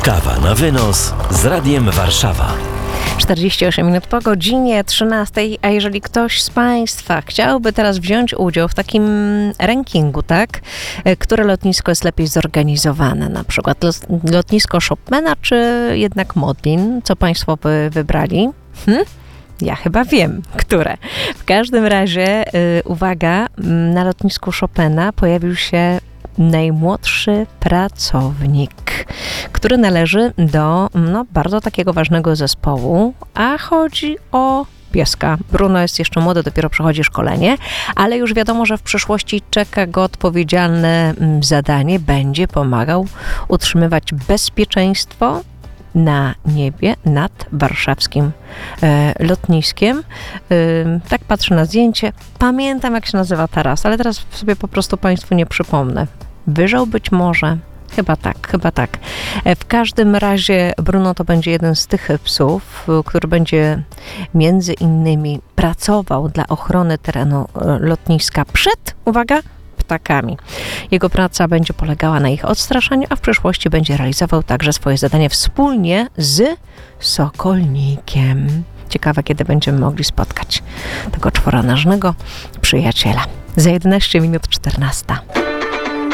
Kawa na wynos z Radiem Warszawa. 48 minut po godzinie 13, a jeżeli ktoś z Państwa chciałby teraz wziąć udział w takim rankingu, tak? Które lotnisko jest lepiej zorganizowane? Na przykład lotnisko Chopina, czy jednak Modlin? Co Państwo by wybrali? Ja chyba wiem, które. W każdym razie, uwaga, na lotnisku Chopina pojawił się najmłodszy pracownik, który należy do bardzo takiego ważnego zespołu, a chodzi o pieska. Bruno jest jeszcze młody, dopiero przechodzi szkolenie, ale już wiadomo, że w przyszłości czeka go odpowiedzialne zadanie. Będzie pomagał utrzymywać bezpieczeństwo na niebie nad warszawskim lotniskiem. Tak patrzę na zdjęcie. Pamiętam, jak się nazywa teraz, ale teraz sobie po prostu Państwu nie przypomnę. Wyżał być może. Chyba tak. W każdym razie Bruno to będzie jeden z tych psów, który będzie między innymi pracował dla ochrony terenu lotniska przed, uwaga, ptakami. Jego praca będzie polegała na ich odstraszaniu, a w przyszłości będzie realizował także swoje zadanie wspólnie z Sokolnikiem. Ciekawe, kiedy będziemy mogli spotkać tego czworonożnego przyjaciela. Za 11 minut 14.